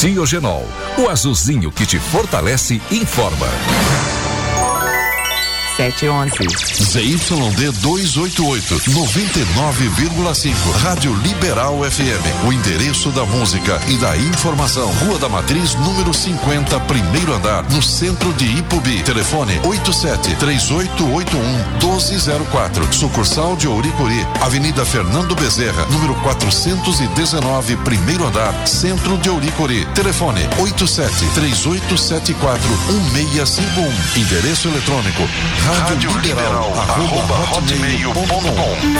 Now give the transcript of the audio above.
Diogenol, o azulzinho que te fortalece e informa. 7:11. ZYD 288, 99,5. Rádio Liberal FM. O endereço da música e da informação. Rua da Matriz, número 50, primeiro andar, no centro de Ipubi. Telefone 87-3881-1204. Sucursal de Ouricuri. Avenida Fernando Bezerra, número 419, primeiro andar, centro de Ouricuri. Telefone 87-3874-1651. Endereço eletrônico: Rádio Liberal, @hotmail.com.